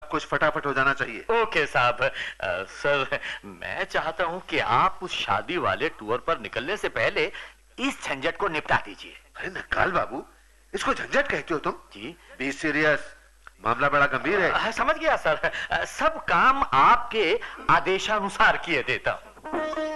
कुछ फटाफट हो जाना चाहिए। ओके साहब। सर, मैं चाहता हूं कि आप उस शादी वाले टूर पर निकलने से पहले इस झंझट को निपटा दीजिए। अरे नक्काल बाबू, इसको झंझट कहते हो तुम? जी। बी सीरियस, मामला बड़ा गंभीर है। समझ गया सर। सब काम आपके आदेशानुसार किए देता हूं।